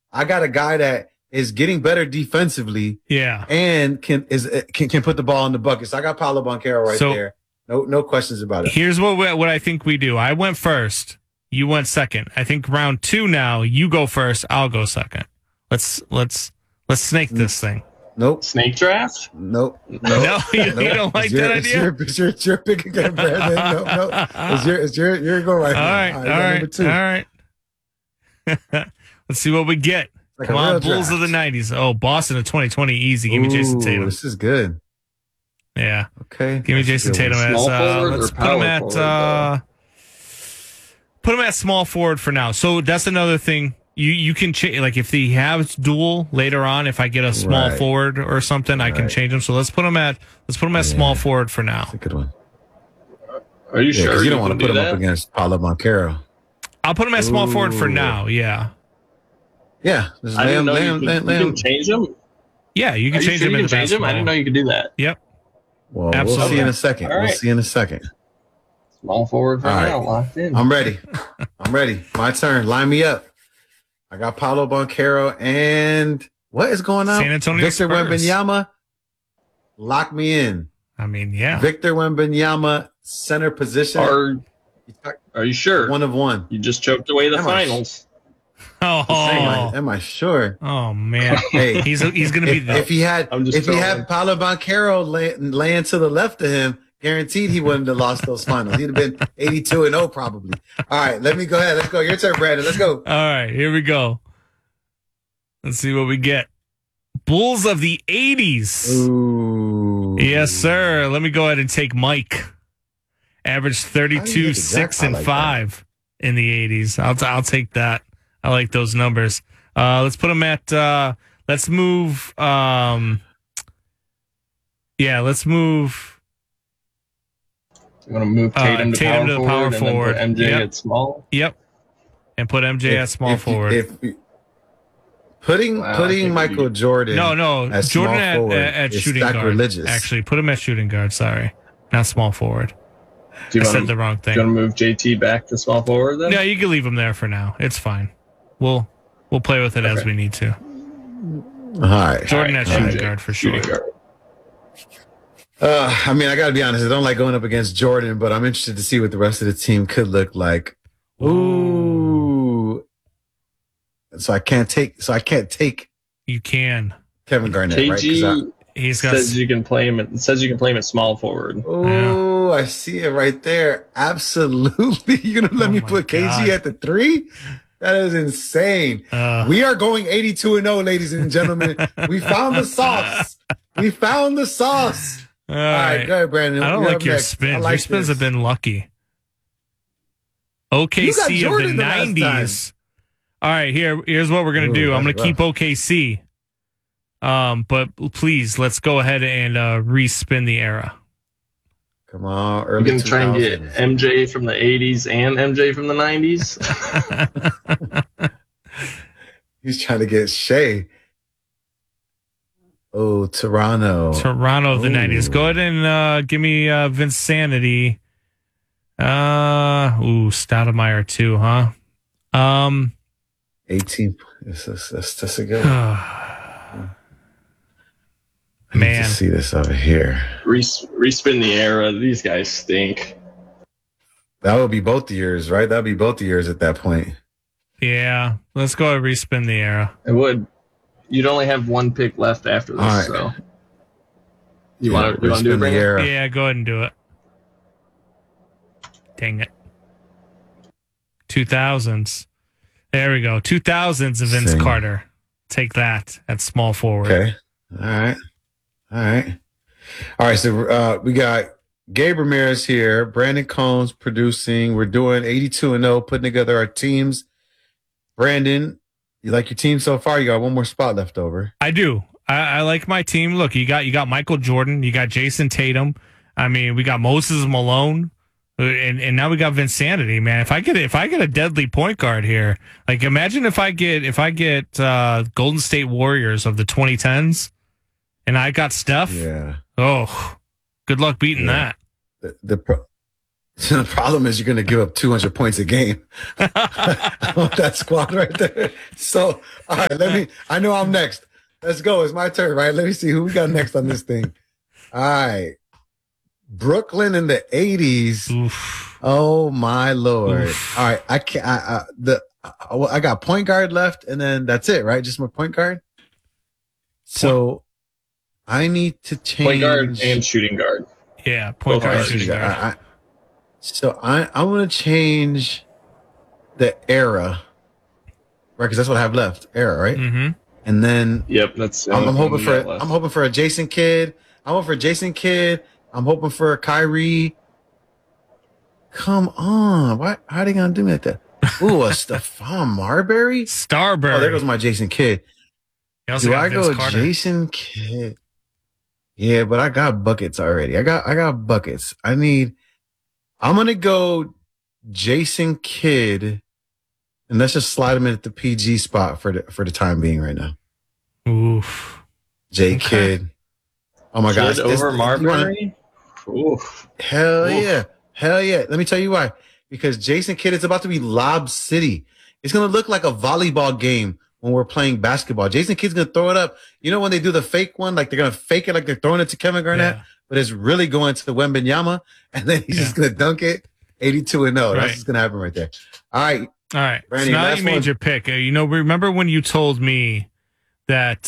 I got a guy that is getting better defensively. Yeah. And can put the ball in the bucket. So I got Paolo Banchero right there. No questions about it. Here's what I think we do. I went first. You went second. I think round 2 now. You go first. I'll go second. Let's snake this thing. Nope. Snake draft? Nope. No, you don't like that idea? It's your pick again, Brandon. No. It's your go right now. All right. Let's see what we get. Like Come on, Bulls of the 90s. Oh, Boston of 2020, easy. Give me Jason Tatum. This is good. Yeah. Okay. Give me Jason Tatum as let's put him at small forward for now. So that's another thing. You can change, like if he has dual later on, if I get a small forward or something, I can change him. So let's put him at small forward for now. That's a good one. Are you sure? You don't want to put him up against Paolo Banchero. I'll put him at small forward for now. Yeah. Yeah. I didn't know you can change him. Yeah, you can change him in the basketball. I didn't know you could do that. Yep. Well, we'll see in a second. Right. We'll see in a second. Small forward for now, locked in. I'm ready. My turn. Line me up. I got Paolo Banchero and what is going on? San Antonio Victor Spurs. Wembanyama. Lock me in. I mean, yeah. Victor Wembanyama, center position. Are you sure? 1 of 1. You just choked away the finals. Am I sure? Oh man, hey, he's gonna be. If he had Paolo Banchero laying to the left of him, guaranteed he wouldn't have lost those finals. He'd have been 82-0 probably. All right, let me go ahead. Let's go. Your turn, Brandon. Let's go. All right, here we go. Let's see what we get. Bulls of the 80s. Ooh. Yes, sir. Let me go ahead and take Mike. Averaged 32, 6, and 5 in the 80s. I'll take that. I like those numbers. Let's put him at. Let's move. Let's move. You want to move Tatum to the power forward and then put MJ at small? Yep. And put MJ at small forward. Putting Michael Jordan. No. As Jordan at shooting guard. Actually, put him at shooting guard. Sorry, not small forward. I said the wrong thing. You want to move JT back to small forward then? Yeah, you can leave him there for now. It's fine. We'll play with it as we need to. All right. Jordan at shooting guard for sure. I mean, I got to be honest. I don't like going up against Jordan, but I'm interested to see what the rest of the team could look like. Ooh. So I can't take. You can. Kevin Garnett, KG, right? He's got. Says you can play him. It says you can play him at small forward. Oh, I see it right there. Absolutely. You're gonna let me put KG at the 3? That is insane. We are going 82-0, ladies and gentlemen. We found the sauce. All right, go ahead, Brandon. I don't like your spins. Your spins have been lucky. OKC of the 90s. All right, here's what we're going to do. I'm going to keep OKC. But please, let's go ahead and respin the era. Come on, early 2000s. You're going to try and get MJ from the 80s and MJ from the 90s? He's trying to get Shea. Oh, Toronto of the 90s. Go ahead and give me Vinsanity. Stoudemire too, huh? 18. That's a good one. Man, see this over here. Respin the era. These guys stink. That would be both the years, right? That would be both the years at that point. Yeah, let's go and respin the era. It would. You'd only have one pick left after this, right. So. You want to do it, Brandon? Yeah, go ahead and do it. Dang it. 2000s. There we go. 2000s of Vince Carter. Take that at small forward. Okay. All right. So we got Gabe Ramirez here. Brandon Combs producing. We're doing 82-0, putting together our teams. Brandon, you like your team so far? You got one more spot left over. I do. I like my team. Look, you got Michael Jordan. You got Jason Tatum. I mean, we got Moses Malone. And now we got Vinsanity, man. If I get a deadly point guard here, like imagine if I get Golden State Warriors of the 2010s, and I got Steph. Yeah. Oh, good luck beating that. So the problem is you're going to give up 200 points a game. I want that squad right there. So, all right, I know I'm next. Let's go. It's my turn, right? Let me see who we got next on this thing. All right. Brooklyn in the 80s. Oof. Oh my Lord. Oof. All right. I can't, I got point guard left and then that's it, right? Just my point guard. So I need to change. Point guard and shooting guard. Yeah. Point guard and shooting guard. So I want to change the era, right? Because that's what I have left. Era, right? Mm-hmm. And then yep, that's. I'm hoping for a Jason Kidd. I'm hoping for a Jason Kidd. I'm hoping for a Kyrie. Come on, why? How are they gonna do me like that? Ooh, a Stephon Marbury. Starbury. Oh, there goes my Jason Kidd. Do I go Jason Kidd? Yeah, but I got buckets already. I got buckets. I'm going to go Jason Kidd, and let's just slide him in at the PG spot for the time being right now. Oof. Kidd. Oh, my gosh. Over Marbury? Oof. Hell yeah. Hell yeah. Let me tell you why. Because Jason Kidd is about to be Lob City. It's going to look like a volleyball game when we're playing basketball. Jason Kidd's going to throw it up. You know when they do the fake one? Like they're going to fake it like they're throwing it to Kevin Garnett? Yeah. But it's really going to the Wembanyama, and then he's just going to dunk it 82-0. That's what's going to happen right there. All right. Brandon, so now you made your pick. Remember when you told me that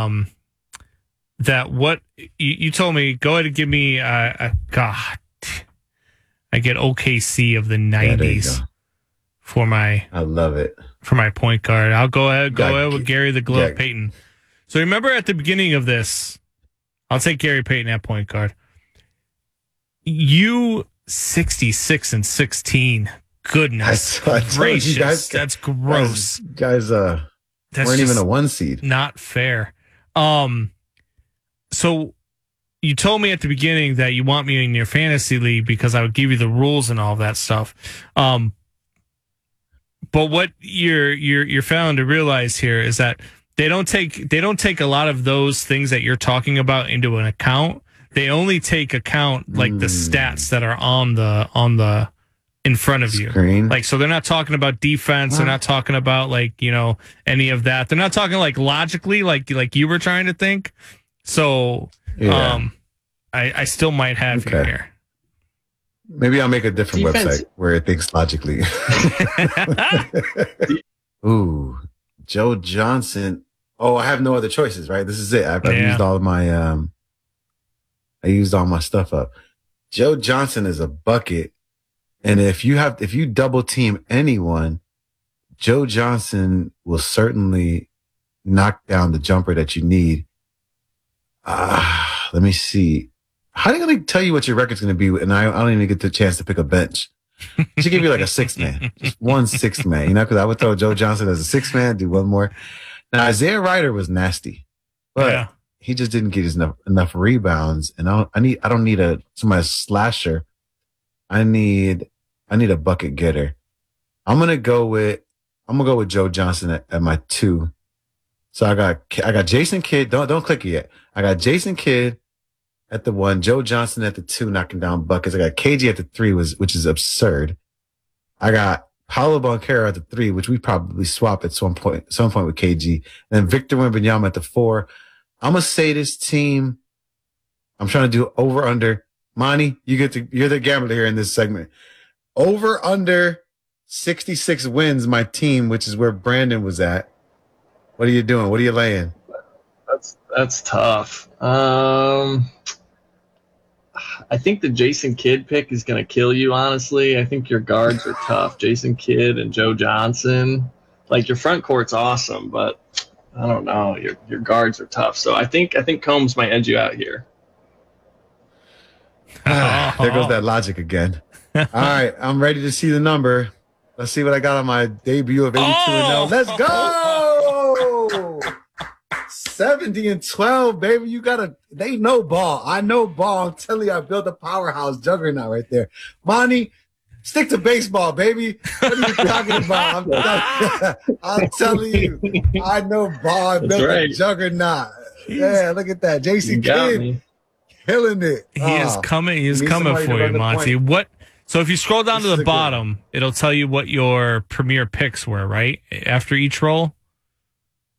that what you told me, go ahead and give me God. I get OKC of the 90s I love it. For my point guard. I'll go ahead with Gary the Glove Payton. So remember at the beginning of this, I'll take Gary Payton at point guard. You 66-16. Goodness gracious. That's gross. Guys weren't even a 1 seed. Not fair. So you told me at the beginning that you want me in your fantasy league because I would give you the rules and all that stuff. But what you're failing to realize here is that they don't take a lot of those things that you're talking about into an account. They only take account like the stats that are on the in front of you. Like, so they're not talking about defense. They're not talking about any of that. They're not talking like logically, like you were trying to think. So, I still might have you here. Maybe I'll make a different website where it thinks logically. Ooh, Joe Johnson. Oh, I have no other choices, right? This is it. I've used all of my, I used all my stuff up. Joe Johnson is a bucket. And if you double team anyone, Joe Johnson will certainly knock down the jumper that you need. Let me see. How are they going to tell you what your record's going to be? And I don't even get the chance to pick a bench. I should give you like a 6-man, just 1 6-man, because I would throw Joe Johnson as a 6-man, do one more. Now, Isaiah Ryder was nasty, but he just didn't get enough rebounds. And I don't need somebody slasher. I need a bucket getter. I'm gonna go with Joe Johnson at my 2. So I got Jason Kidd. Don't click it yet. I got Jason Kidd at the 1, Joe Johnson at the 2, knocking down buckets. I got KG at the 3, which is absurd. I got Paolo Banchero at the 3, which we probably swap at some point with KG. And then Victor Wembanyama at the 4. I'm gonna say this team. I'm trying to do over under. Monty, you're the gambler here in this segment. Over under 66 wins, my team, which is where Brandon was at. What are you doing? What are you laying? That's tough. I think the Jason Kidd pick is going to kill you, honestly. I think your guards are tough. Jason Kidd and Joe Johnson. Like, your front court's awesome, but I don't know. Your guards are tough. So I think Combs might edge you out here. There goes that logic again. All right, I'm ready to see the number. Let's see what I got on my debut of 82-0. Let's go! 70-12, baby. They know ball. I know ball. I'm telling you, I built a powerhouse juggernaut right there. Monty, stick to baseball, baby. What are you talking about? I'm telling you, I know ball. I built a juggernaut. Yeah, look at that. Jason Kidd killing it. He is coming. He is coming for you, Monty. So if you scroll down This to is the a good one. bottom, it'll tell you what your premier picks were, right? After each roll.